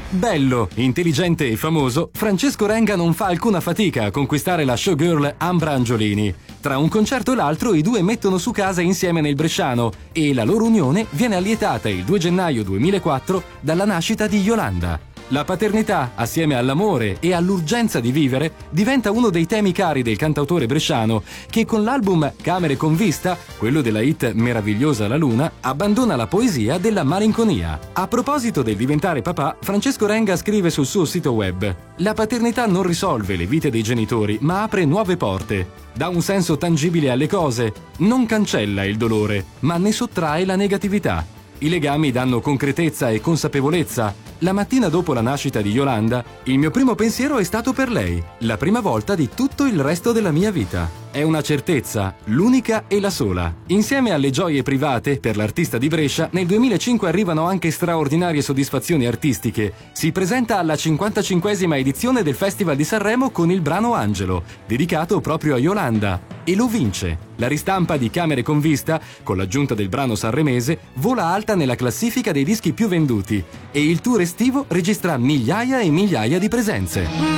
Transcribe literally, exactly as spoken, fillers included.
Bello, intelligente e famoso, Francesco Renga non fa alcuna fatica a conquistare la showgirl Ambra Angiolini. Tra un concerto e l'altro i due mettono su casa insieme nel Bresciano e la loro unione viene allietata il due gennaio duemilaquattro dalla nascita di Yolanda. La paternità, assieme all'amore e all'urgenza di vivere, diventa uno dei temi cari del cantautore bresciano, che con l'album Camere con vista, quello della hit Meravigliosa la luna, abbandona la poesia della malinconia. A proposito del diventare papà, Francesco Renga scrive sul suo sito web: «La paternità non risolve le vite dei genitori, ma apre nuove porte. Dà un senso tangibile alle cose, non cancella il dolore, ma ne sottrae la negatività. I legami danno concretezza e consapevolezza. La mattina dopo la nascita di Yolanda, il mio primo pensiero è stato per lei, la prima volta di tutto il resto della mia vita. È una certezza, l'unica e la sola». Insieme alle gioie private, per l'artista di Brescia, nel duemilacinque arrivano anche straordinarie soddisfazioni artistiche. Si presenta alla cinquantacinquesima edizione del Festival di Sanremo con il brano Angelo, dedicato proprio a Yolanda, e lo vince. La ristampa di Camere con vista, con l'aggiunta del brano sanremese, vola alta nella classifica dei dischi più venduti e il tour estivo registra migliaia e migliaia di presenze.